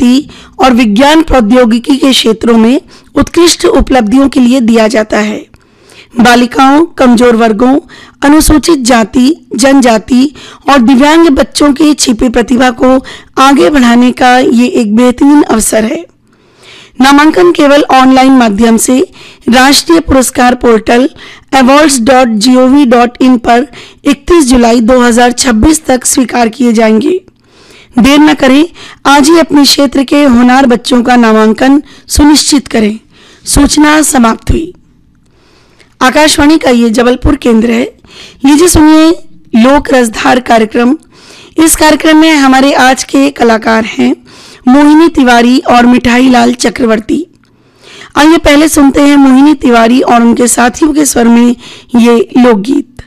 राजनीति और विज्ञान प्रौद्योगिकी के क्षेत्रों में उत्कृष्ट उपलब्धियों के लिए दिया जाता है। बालिकाओं, कमजोर वर्गों, अनुसूचित जाति, जनजाति और दिव्यांग बच्चों की छिपी प्रतिभा को आगे बढ़ाने का ये एक बेहतरीन अवसर है। नामांकन केवल ऑनलाइन माध्यम से राष्ट्रीय पुरस्कार पोर्टल awards.gov.in पर 31 जुलाई 2026 तक स्वीकार किए जाएंगे। देर न करें, आज ही अपने क्षेत्र के होनहार बच्चों का नामांकन सुनिश्चित करें। सूचना समाप्त हुई। आकाशवाणी का ये जबलपुर केंद्र है। लीजिए सुनिए लोक रसधार कार्यक्रम। इस कार्यक्रम में हमारे आज के कलाकार हैं मोहिनी तिवारी और मिठाई लाल चक्रवर्ती। आइए पहले सुनते हैं मोहिनी तिवारी और उनके साथियों के स्वर में ये लोकगीत।